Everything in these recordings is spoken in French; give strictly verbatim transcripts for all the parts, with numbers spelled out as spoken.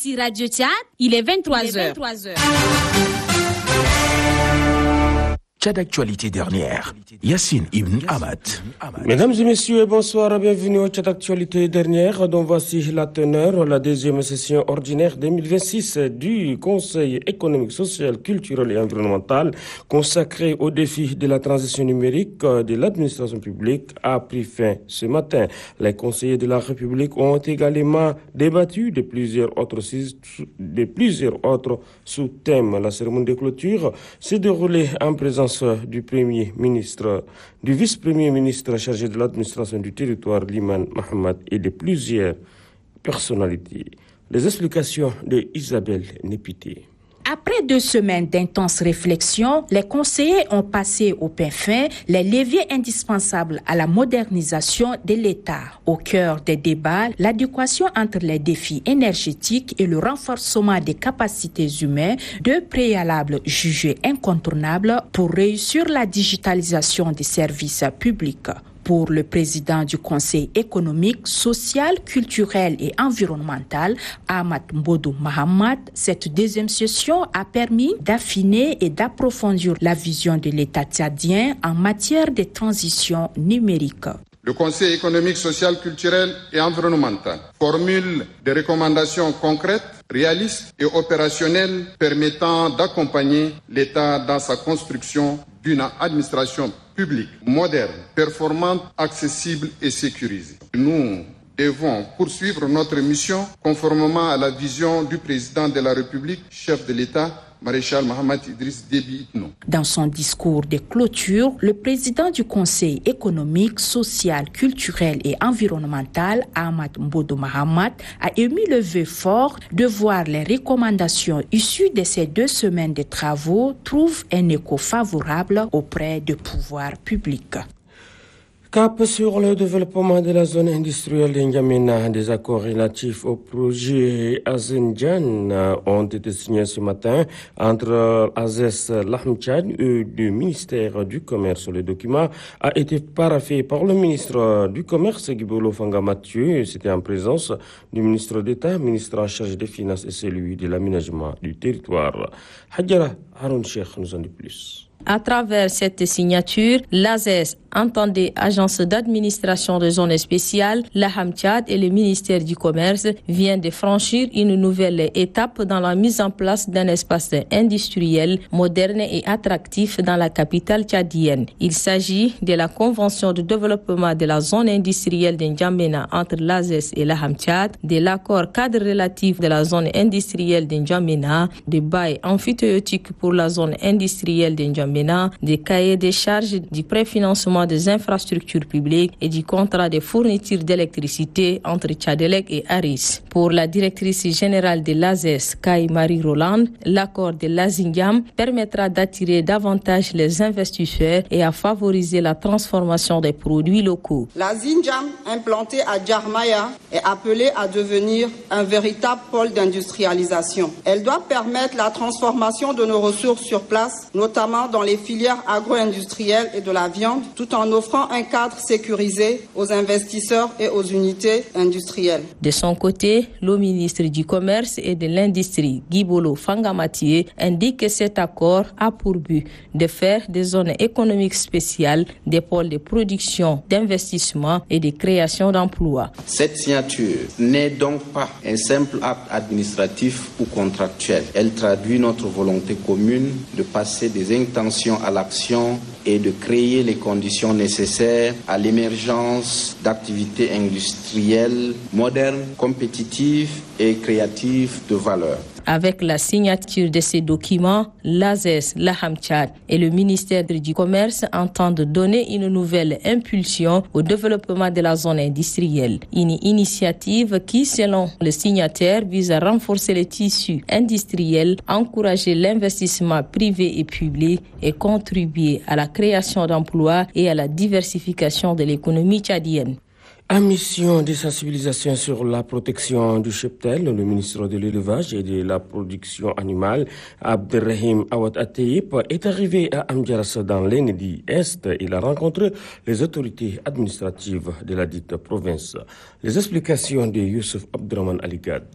Sur Radio Tchad, il est vingt-trois heures. Tchad Actualité dernière, Yassine Ibn Ahmad. Mesdames et messieurs, bonsoir, bienvenue au Tchad Actualité dernière, dont voici la teneur, la deuxième session ordinaire deux mille vingt-six du Conseil économique, social, culturel et environnemental consacré au défi de la transition numérique de l'administration publique a pris fin ce matin. Les conseillers de la République ont également débattu de plusieurs autres, de plusieurs autres sous-thèmes. La cérémonie de clôture s'est déroulée en présence du Premier ministre, du vice-premier ministre chargé de l'administration du territoire, Liman Mohamed, et de plusieurs personnalités. Les explications de Isabelle Népité. Après deux semaines d'intenses réflexions, les conseillers ont passé au pain fin les leviers indispensables à la modernisation de l'État. Au cœur des débats, l'adéquation entre les défis énergétiques et le renforcement des capacités humaines, deux préalables jugés incontournables pour réussir la digitalisation des services publics. Pour le président du Conseil économique, social, culturel et environnemental, Ahmad Mbodou Mohamed, cette deuxième session a permis d'affiner et d'approfondir la vision de l'État tchadien en matière de transition numérique. Le Conseil économique, social, culturel et environnemental formule des recommandations concrètes, réalistes et opérationnelles permettant d'accompagner l'État dans sa construction d'une administration publique, moderne, performante, accessible et sécurisée. Nous devons poursuivre notre mission conformément à la vision du président de la République, chef de l'État, Maréchal Mohamed Idriss Déby Itno. Dans son discours de clôture, le président du Conseil économique, social, culturel et environnemental, Ahmad Mbodou Mohamed, a émis le vœu fort de voir les recommandations issues de ces deux semaines de travaux trouvent un écho favorable auprès du pouvoir public. Cap sur le développement de la zone industrielle de N'Djamena. Des accords relatifs au projet Azendjan ont été signés ce matin entre Azes Lahmtchad et le ministère du Commerce. Le document a été paraphé par le ministre du Commerce, Gibolo Fanga Mathieu. C'était en présence du ministre d'État, ministre en charge des Finances et celui de l'aménagement du territoire. Hadjara Haroun Cheikh nous en dit plus. À travers cette signature, l'A Z E S, entendez Agence d'administration de zones spéciales, la Hamtchad et le ministère du Commerce viennent de franchir une nouvelle étape dans la mise en place d'un espace industriel moderne et attractif dans la capitale tchadienne. Il s'agit de la convention de développement de la zone industrielle de N'Djamena entre l'A Z E S et la Hamtchad, de l'accord cadre relatif de la zone industrielle de N'Djamena, de bail amphithéotique pour la zone industrielle de N'Djamena, des cahiers de charges du préfinancement des infrastructures publiques et du contrat de fourniture d'électricité entre Tchadelec et Aris. Pour la directrice générale de l'A Z E S, Kai Marie Roland, l'accord de l'Azingam permettra d'attirer davantage les investisseurs et à favoriser la transformation des produits locaux. L'Azingam, implanté à Djarmaya, est appelée à devenir un véritable pôle d'industrialisation. Elle doit permettre la transformation de nos ressources sur place, notamment dans les filières agro-industrielles et de la viande, tout en offrant un cadre sécurisé aux investisseurs et aux unités industrielles. De son côté, le ministre du Commerce et de l'Industrie, Gibolo Fangamatie, indique que cet accord a pour but de faire des zones économiques spéciales des pôles de production, d'investissement et de création d'emplois. Cette signature n'est donc pas un simple acte administratif ou contractuel. Elle traduit notre volonté commune de passer des intentions à l'action et de créer les conditions nécessaires à l'émergence d'activités industrielles modernes, compétitives et créatives de valeur. Avec la signature de ces documents, l'A Z E S, la Hamtchad et le ministère du Commerce entendent donner une nouvelle impulsion au développement de la zone industrielle. Une initiative qui, selon le signataire, vise à renforcer les tissus industriels, encourager l'investissement privé et public et contribuer à la création d'emplois et à la diversification de l'économie tchadienne. En mission de sensibilisation sur la protection du cheptel, le ministre de l'Élevage et de la Production animale, Abderrahim Awad Atteip, est arrivé à Amdjaras dans l'Ennedi Est. Il a rencontré les autorités administratives de la dite province. Les explications de Youssef Abdraman Aligad.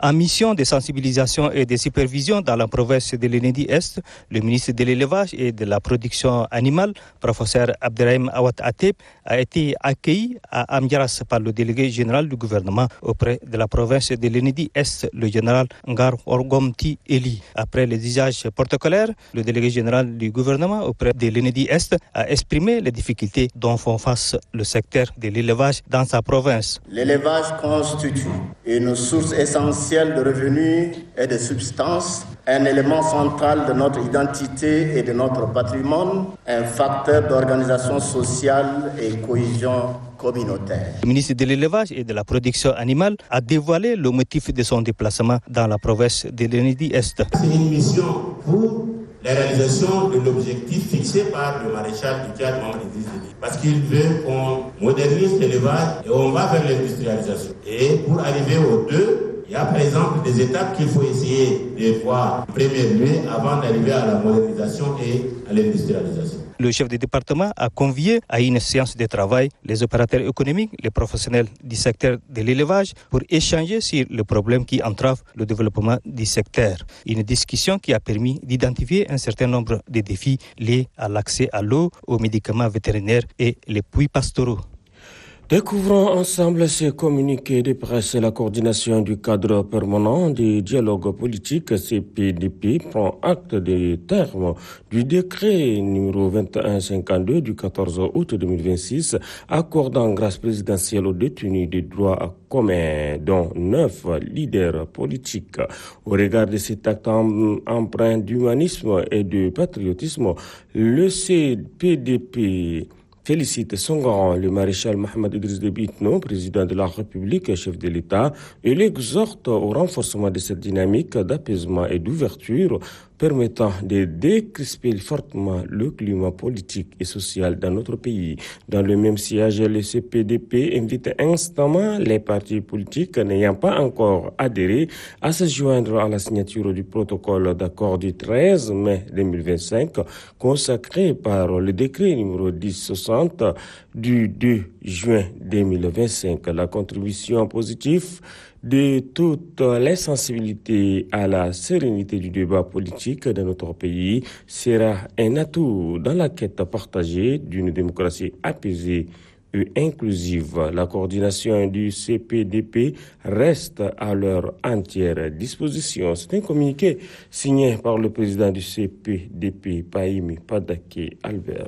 En mission de sensibilisation et de supervision dans la province de l'Enedi-Est, le ministre de l'Élevage et de la Production animale, professeur Abderrahim Awad Ateb, a été accueilli à Amdiaras par le délégué général du gouvernement auprès de la province de l'Enedi-Est, le général Ngar Orgomti Eli. Après les usages protocolaires, le délégué général du gouvernement auprès de l'Enedi-Est a exprimé les difficultés dont font face le secteur de l'élevage dans sa province. L'élevage constitue une source essentielle de revenus et de substances, un élément central de notre identité et de notre patrimoine, un facteur d'organisation sociale et cohésion communautaire. Le ministre de l'Élevage et de la Production animale a dévoilé le motif de son déplacement dans la province de l'Enedi-Est. C'est une mission pour la réalisation de l'objectif fixé par le maréchal du Tchad, membre des Idriss, parce qu'il veut qu'on modernise l'élevage et on va vers l'industrialisation. Et pour arriver aux deux, il y a par exemple des étapes qu'il faut essayer de voir en premier lieu avant d'arriver à la modernisation et à l'industrialisation. Le chef de département a convié à une séance de travail les opérateurs économiques, les professionnels du secteur de l'élevage pour échanger sur les problèmes qui entravent le développement du secteur. Une discussion qui a permis d'identifier un certain nombre de défis liés à l'accès à l'eau, aux médicaments vétérinaires et les puits pastoraux. Découvrons ensemble ces communiqués de presse. La coordination du cadre permanent du dialogue politique C P D P prend acte des termes du décret numéro vingt et un cinquante-deux du quatorze août deux mille vingt-six accordant grâce présidentielle aux détenus des droits communs, dont neuf leaders politiques. Au regard de cet acte empreint d'humanisme et de patriotisme, le C P D P félicite son grand, le maréchal Mohamed Idriss Déby Itno, président de la République et chef de l'État, et l'exhorte au renforcement de cette dynamique d'apaisement et d'ouverture permettant de décrisper fortement le climat politique et social dans notre pays. Dans le même siège, le C P D P invite instamment les partis politiques n'ayant pas encore adhéré à se joindre à la signature du protocole d'accord du treize mai deux mille vingt-cinq consacré par le décret numéro dix soixante du deux juin deux mille vingt-cinq. La contribution positive de toutes les sensibilités à la sérénité du débat politique de notre pays sera un atout dans la quête partagée d'une démocratie apaisée et inclusive. La coordination du C P D P reste à leur entière disposition. C'est un communiqué signé par le président du C P D P, Pahimi Padake Albert.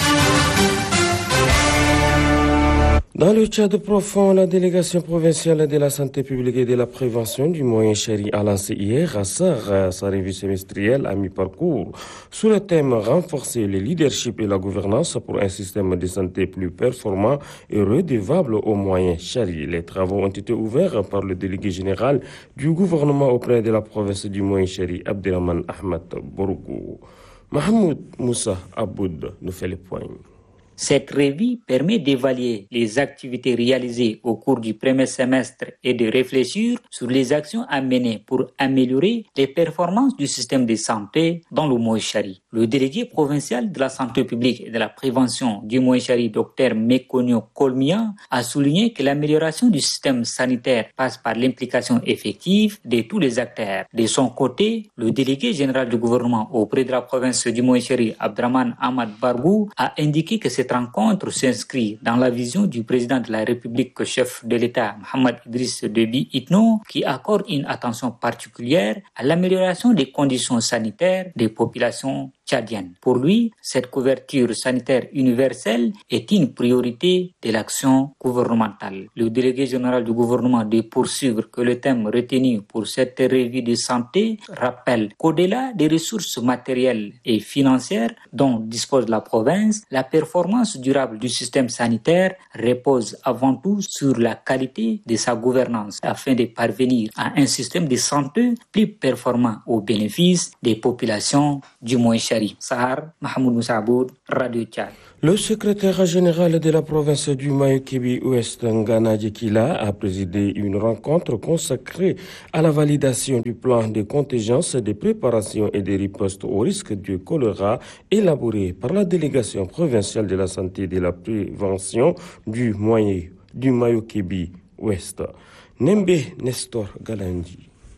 Dans le Tchad profond, la délégation provinciale de la santé publique et de la prévention du moyen chéri a lancé hier à Sarre sa revue semestrielle à mi-parcours sous le thème « Renforcer le leadership et la gouvernance pour un système de santé plus performant et redevable aux moyens chéri ». Les travaux ont été ouverts par le délégué général du gouvernement auprès de la province du moyen chéri, Abdelrahman Ahmed Bourgou. Mahmoud Moussa Aboud nous fait le point. Cette revue permet d'évaluer les activités réalisées au cours du premier semestre et de réfléchir sur les actions à mener pour améliorer les performances du système de santé dans le Moïchari. Le délégué provincial de la santé publique et de la prévention du Moïchari, Dr Mekonio Kolmia, a souligné que l'amélioration du système sanitaire passe par l'implication effective de tous les acteurs. De son côté, le délégué général du gouvernement auprès de la province du Moïchari, Abderrahman Ahmad Bargou, a indiqué que cette rencontre s'inscrit dans la vision du président de la République, chef de l'État, Mohamed Idriss Déby Itno, qui accorde une attention particulière à l'amélioration des conditions sanitaires des populations tchadiennes. Pour lui, cette couverture sanitaire universelle est une priorité de l'action gouvernementale. Le délégué général du gouvernement de poursuivre que le thème retenu pour cette revue de santé rappelle qu'au-delà des ressources matérielles et financières dont dispose la province, la performance durable du système sanitaire repose avant tout sur la qualité de sa gouvernance afin de parvenir à un système de santé plus performant au bénéfice des populations du Moïchari. Sahar, Mahmoud Moussaboud, Radio Tchad. Le secrétaire général de la province du Mayo-Kébi-Ouest, Ngana Djekila, a présidé une rencontre consacrée à la validation du plan de contingence, de préparation et de riposte au risque du choléra élaboré par la délégation provinciale de la santé et de la prévention du, du Mayo-Kébi-Ouest. Nembe Nestor Galandi.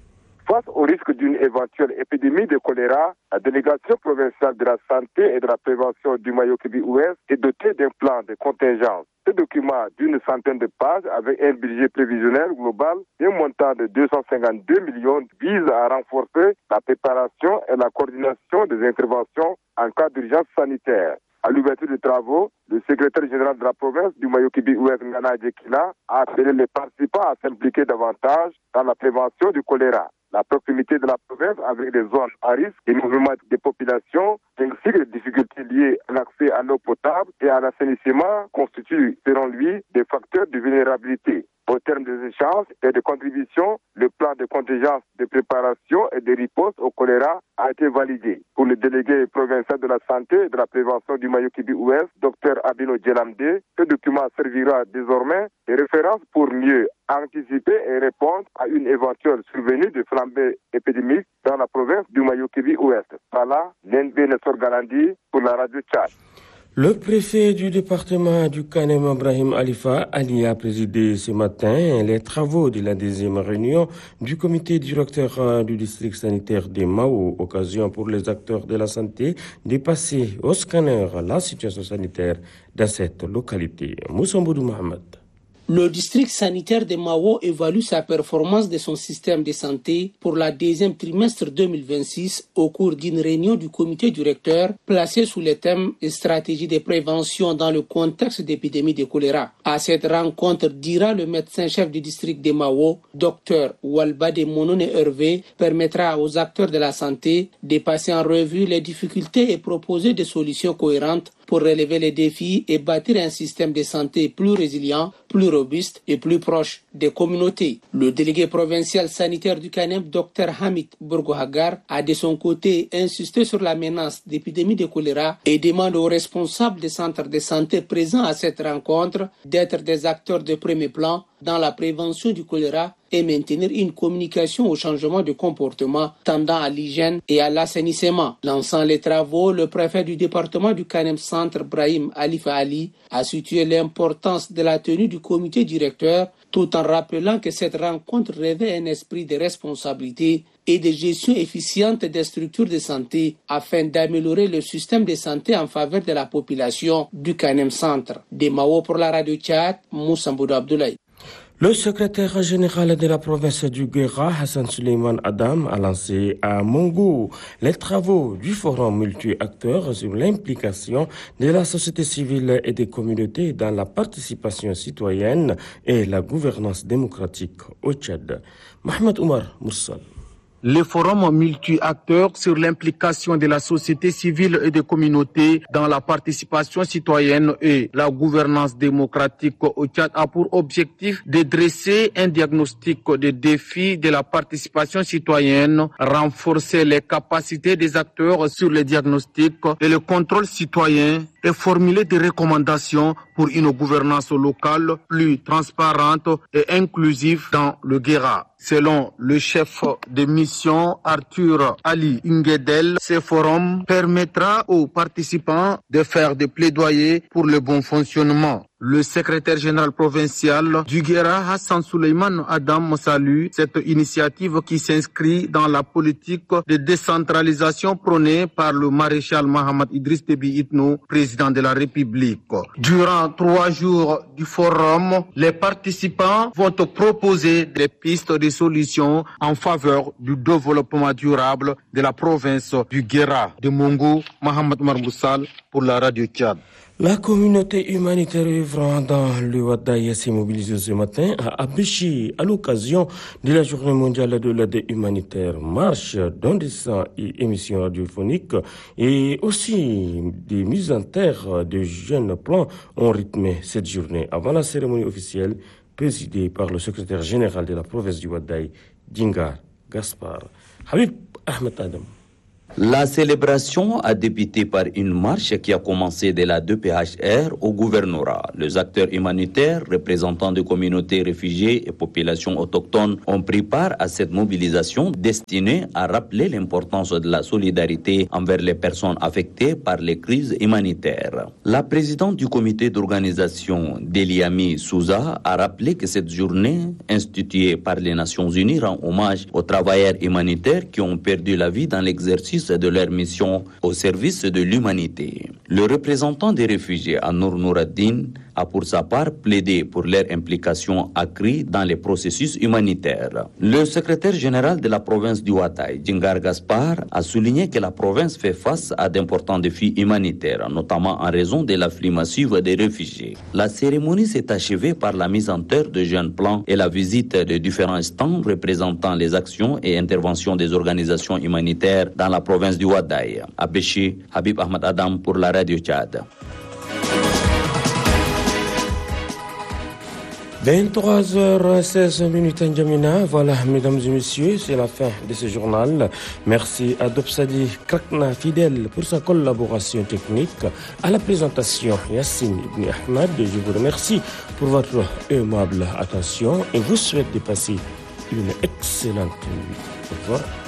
Face au risque d'une éventuelle épidémie de choléra, la délégation provinciale de la santé et de la prévention du Mayo-Kébi-Ouest est dotée d'un plan de contingence. Ce document d'une centaine de pages avec un budget prévisionnel global d'un montant de deux cent cinquante-deux millions vise à renforcer la préparation et la coordination des interventions en cas d'urgence sanitaire. À l'ouverture des travaux, le secrétaire général de la province du Mayo-Kébi-Ouest, Ngana Djekila, a appelé les participants à s'impliquer davantage dans la prévention du choléra. La proximité de la province avec des zones à risque, les mouvements des populations, ainsi que les difficultés liées à l'accès à l'eau potable et à l'assainissement constituent, selon lui, des facteurs de vulnérabilité. Au terme des échanges et des contributions, le plan de contingence de préparation et de riposte au choléra a été validé. Pour le délégué provincial de la santé et de la prévention du Mayo-Kébi-Ouest, Dr Abino Djelamde, ce document servira désormais de référence pour mieux anticiper et répondre à une éventuelle survenue de flambée épidémique dans la province du Mayo-Kébi-Ouest. Voilà, Nenbe Nessor Galandi pour la radio Tchad. Le préfet du département du Kanem, Ibrahim Alifa Ali, a présidé ce matin les travaux de la deuxième réunion du comité directeur du district sanitaire de Mao, occasion pour les acteurs de la santé de passer au scanner la situation sanitaire dans cette localité. Moussa Boudou Mohamed. Le district sanitaire de Mao évalue sa performance de son système de santé pour la deuxième trimestre deux mille vingt-six au cours d'une réunion du comité directeur placée sous le thème « Stratégie de prévention dans le contexte d'épidémie de choléra ». À cette rencontre, dira le médecin-chef du district de Mao, Dr Walbade Monone Hervé, permettra aux acteurs de la santé de passer en revue les difficultés et proposer des solutions cohérentes pour relever les défis et bâtir un système de santé plus résilient, plus robuste et plus proche des communautés. Le délégué provincial sanitaire du Kanem, Dr Hamid Bourgohagar, a de son côté insisté sur la menace d'épidémie de choléra et demande aux responsables des centres de santé présents à cette rencontre d'être des acteurs de premier plan dans la prévention du choléra et maintenir une communication au changement de comportement tendant à l'hygiène et à l'assainissement. Lançant les travaux, le préfet du département du Kanem Centre, Brahim Alifa Ali, a situé l'importance de la tenue du comité directeur tout en rappelant que cette rencontre revêt un esprit de responsabilité et de gestion efficiente des structures de santé afin d'améliorer le système de santé en faveur de la population du Kanem Centre. De Mao pour la radio Tchad, Moussa Boudou Abdoulaye. Le secrétaire général de la province du Guéra, Hassan Suleiman Adam, a lancé à Mongo les travaux du forum multi-acteurs sur l'implication de la société civile et des communautés dans la participation citoyenne et la gouvernance démocratique au Tchad. Mohamed Oumar Moussal. Le forum multi-acteurs sur l'implication de la société civile et des communautés dans la participation citoyenne et la gouvernance démocratique au Tchad a pour objectif de dresser un diagnostic des défis de la participation citoyenne, renforcer les capacités des acteurs sur le diagnostic et le contrôle citoyen et formuler des recommandations pour une gouvernance locale plus transparente et inclusive dans le Guéra. Selon le chef de mission Arthur Ali Ingedel, ce forum permettra aux participants de faire des plaidoyers pour le bon fonctionnement. Le secrétaire général provincial du Guéra, Hassan Suleiman Adam, salue cette initiative qui s'inscrit dans la politique de décentralisation prônée par le maréchal Mohamed Idriss Déby Itno, président de la République. Durant trois jours du forum, les participants vont proposer des pistes de solutions en faveur du développement durable de la province du Guéra. De Mongo, Mohamed Marboussal pour la radio Tchad. La communauté humanitaire œuvrant dans le Wadaï s'est mobilisée ce matin à Abéchi à l'occasion de la journée mondiale de l'aide humanitaire. Marche, don de sang et émissions radiophoniques et aussi des mises en terre de jeunes plans ont rythmé cette journée avant la cérémonie officielle présidée par le secrétaire général de la province du Wadaï, Djingar Gaspar. Habib Ahmed Adam. La célébration a débuté par une marche qui a commencé de la D P H R au gouvernorat. Les acteurs humanitaires, représentants de communautés réfugiées et populations autochtones ont pris part à cette mobilisation destinée à rappeler l'importance de la solidarité envers les personnes affectées par les crises humanitaires. La présidente du comité d'organisation, Deliami Souza, a rappelé que cette journée, instituée par les Nations Unies, rend hommage aux travailleurs humanitaires qui ont perdu la vie dans l'exercice de leur mission au service de l'humanité. Le représentant des réfugiés, Anour Nouraddin, a pour sa part plaidé pour leur implication accrue dans les processus humanitaires. Le secrétaire général de la province du Ouattaï, Djingar Gaspar, a souligné que la province fait face à d'importants défis humanitaires, notamment en raison de l'afflux massif des réfugiés. La cérémonie s'est achevée par la mise en terre de jeunes plans et la visite de différents stands représentant les actions et interventions des organisations humanitaires dans la province du Ouattaï. À Béchi, Habib Ahmad Adam pour la radio Tchad. vingt-trois heures seize minutes en Djamina. Voilà, mesdames et messieurs, c'est la fin de ce journal. Merci à Dopsadi Krakna Fidèle pour sa collaboration technique. À la présentation, Yassine Ibn Ahmad. Je vous remercie pour votre aimable attention et vous souhaite de passer une excellente nuit. Au revoir.